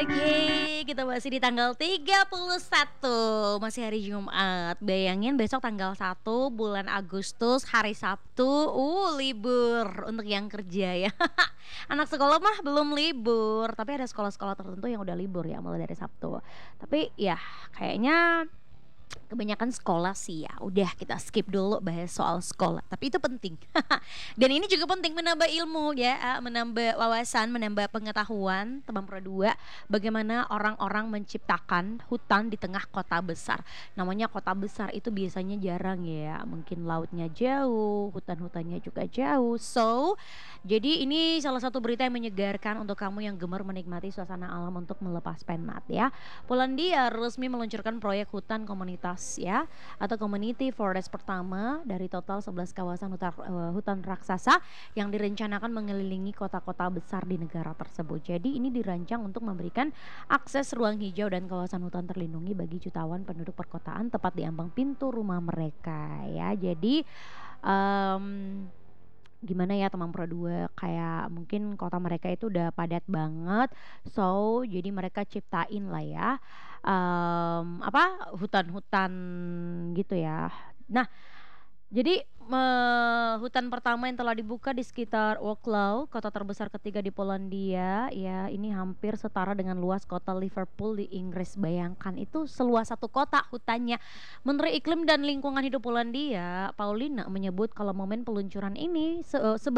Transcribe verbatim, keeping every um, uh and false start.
Oke, kita masih di tanggal tiga puluh satu, masih hari Jumat. Bayangin besok tanggal satu bulan Agustus, hari Sabtu, uh, libur untuk yang kerja ya. Anak sekolah mah belum libur, tapi ada sekolah-sekolah tertentu yang udah libur ya mulai dari Sabtu. Tapi ya kayaknya kebanyakan sekolah sih ya, udah kita skip dulu bahas soal sekolah, tapi itu penting. Dan ini juga penting menambah ilmu ya, eee, menambah wawasan, menambah pengetahuan Teman Pro dua, bagaimana orang-orang menciptakan hutan di tengah kota besar. Namanya kota besar itu biasanya jarang ya, mungkin lautnya jauh, hutan-hutannya juga jauh. So, jadi ini salah satu berita yang menyegarkan untuk kamu yang gemar menikmati suasana alam untuk melepas penat ya. Polandia resmi meluncurkan proyek hutan komunitas ya atau community forest pertama dari total sebelas kawasan hutan, eh, hutan raksasa yang direncanakan mengelilingi kota-kota besar di negara tersebut. Jadi ini dirancang untuk memberikan akses ruang hijau dan kawasan hutan terlindungi bagi jutawan penduduk perkotaan tepat di ambang pintu rumah mereka ya. Jadi em, gimana ya teman Pro dua kayak mungkin kota mereka itu udah padat banget, so jadi mereka ciptain lah ya em, apa hutan-hutan gitu ya. Nah, jadi me- hutan pertama yang telah dibuka di sekitar Wrocław, kota terbesar ketiga di Polandia, ya ini hampir setara dengan luas kota Liverpool di Inggris. Bayangkan itu seluas satu kota hutannya. Menteri Iklim dan Lingkungan Hidup Polandia, Paulina menyebut kalau momen peluncuran ini se-